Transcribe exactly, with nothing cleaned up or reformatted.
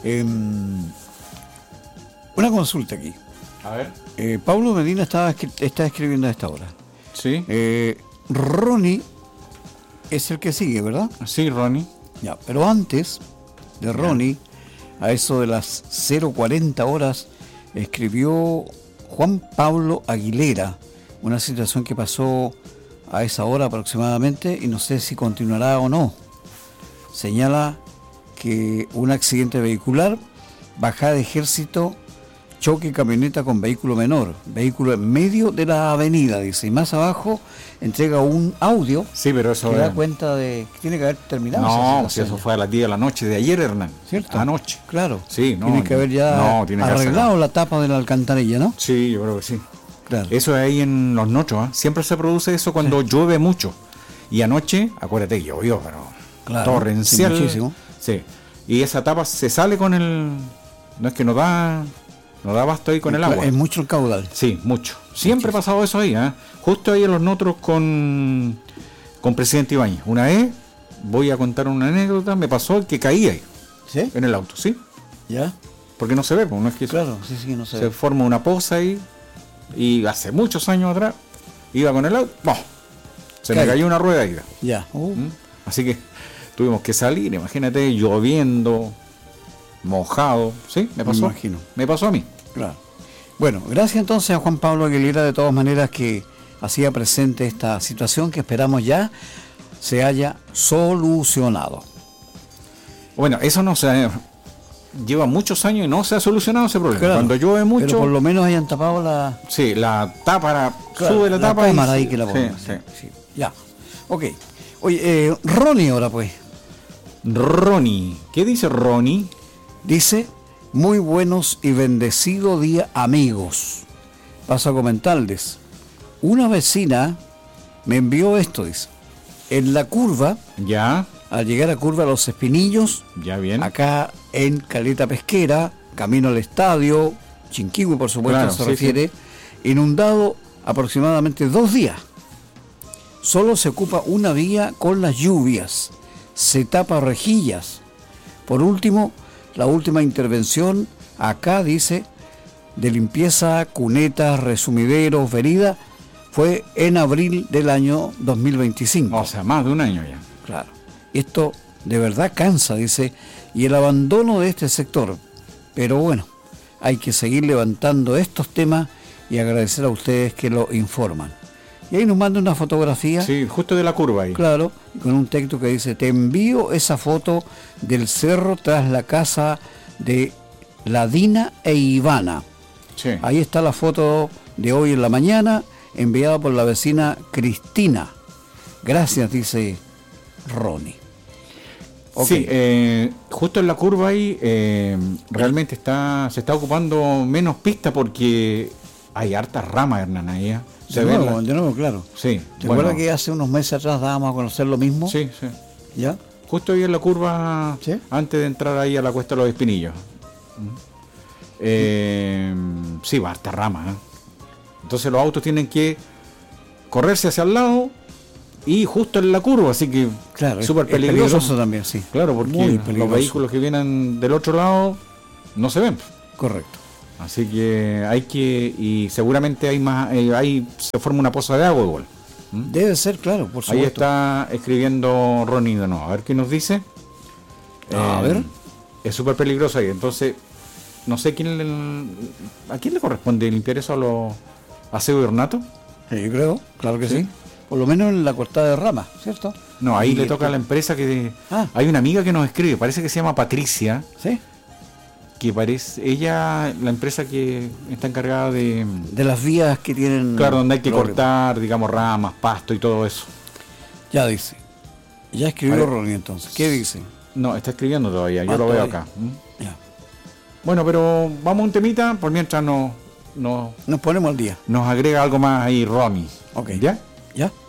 Eh, una consulta aquí. A ver. Eh, Pablo Medina estaba está escribiendo a esta hora. Sí. Eh, Ronnie es el que sigue, ¿verdad? Sí, Ronnie. Ya, pero antes de Ronnie, ya. A eso de las cero cuarenta horas, escribió Juan Pablo Aguilera, una situación que pasó a esa hora aproximadamente y no sé si continuará o no. Señala que un accidente vehicular, bajada de Ejército, choque camioneta con vehículo menor, vehículo en medio de la avenida, dice, y más abajo entrega un audio. Sí, pero eso que es... da cuenta de que tiene que haber terminado. No, si eso fue a las diez de la noche de ayer, Hernán. ¿Cierto? Anoche. Claro. Sí, no. Tiene que haber ya no, tiene que arreglado la tapa de la alcantarilla, ¿no? Sí, yo creo que sí. Claro. Eso es ahí en los nochos, ¿eh? Siempre se produce eso cuando sí. llueve mucho. Y anoche, acuérdate, llovió, pero claro, torrencial. Sí, muchísimo. Sí. Y esa tapa se sale con el... No es que no da... No da basto ahí con el agua. Es mucho el caudal. Sí, mucho. Siempre ha pasado eso ahí, ¿eh? Justo ahí en los notros con, con Presidente Ibáñez. Una vez, voy a contar una anécdota, me pasó que caí ahí. ¿Sí? En el auto, ¿sí? ¿Ya? Porque no se ve, pues no es que... Claro, sí, sí, no se, se ve. forma una poza ahí, y hace muchos años atrás, iba con el auto, ¡boh! Se Caí. me cayó una rueda ahí. Ya. Uh. ¿Mm? Así que tuvimos que salir, imagínate, lloviendo... mojado, ¿sí? Me pasó. Me imagino. Me pasó a mí. Claro. Bueno, gracias entonces a Juan Pablo Aguilera, de todas maneras, que hacía presente esta situación que esperamos ya se haya solucionado. Bueno, eso no se lleva muchos años y no se ha solucionado ese problema. Claro, cuando llueve mucho, pero por lo menos hayan tapado la... Sí, la tapa, la, claro, sube la, la tapa cámara y... ahí que la ponemos. Sí, sí. Sí. Ya. Ok. Oye, eh, Ronnie ahora pues. Ronnie. ¿Qué dice Ronnie? Dice, muy buenos y bendecido día, amigos. Paso a comentarles. Una vecina me envió esto, dice. En la curva, ya, al llegar a curva Los Espinillos, ya bien, acá en Caleta Pesquera, camino al estadio, Chinquihue por supuesto, claro, se sí, refiere, sí. Inundado aproximadamente dos días. Solo se ocupa una vía con las lluvias, se tapa rejillas. Por último, la última intervención acá, dice, de limpieza, cunetas, resumideros, verida, fue en abril del año dos mil veinticinco. O sea, más de un año ya. Claro. Esto de verdad cansa, dice, y el abandono de este sector. Pero bueno, hay que seguir levantando estos temas y agradecer a ustedes que lo informan. Y ahí nos manda una fotografía. Sí, justo de la curva ahí. Claro, con un texto que dice, te envío esa foto del cerro tras la casa de Ladina e Ivana. Sí. Ahí está la foto de hoy en la mañana, enviada por la vecina Cristina. Gracias, dice Ronnie. Okay. Sí, eh, justo en la curva ahí eh, realmente está se está ocupando menos pista porque hay hartas ramas, Hernán, ahí. ¿eh? De nuevo, de nuevo, claro. Sí. ¿Te bueno. acuerdas que hace unos meses atrás dábamos a conocer lo mismo? Sí, sí. ¿Ya? Justo ahí en la curva, ¿sí? Antes de entrar ahí a la Cuesta de los Espinillos. Eh, sí, va harta rama. ¿eh? Entonces los autos tienen que correrse hacia el lado y justo en la curva, así que claro, súper es, peligroso. Es peligroso también, sí. Claro, porque los vehículos que vienen del otro lado no se ven. Correcto. Así que hay que, y seguramente hay más, eh, ahí se forma una poza de agua igual. ¿Mm? Debe ser, claro, por supuesto. Ahí está escribiendo Ronnie de nuevo. A ver qué nos dice. Eh, a ver. Es súper peligroso ahí. Entonces, no sé quién le, a quién le corresponde limpiar eso a los a Seo y Ornato. Sí, yo creo, claro que sí. sí. Por lo menos en la cortada de ramas, ¿cierto? No, ahí y le toca a la empresa que... Ah. Hay una amiga que nos escribe, parece que se llama Patricia. Sí. Que parece, ella, la empresa que está encargada de... De las vías que tienen... Claro, donde hay que problema. cortar, digamos, ramas, pasto y todo eso. Ya dice. Ya escribió Ronnie entonces. ¿Qué dice? No, está escribiendo todavía, yo ah, lo todavía. veo acá. ¿Mm? Ya. Bueno, pero vamos a un temita, por mientras no, no... Nos ponemos al día. Nos agrega algo más ahí, Ronnie. Ok. ¿Ya? ¿Ya?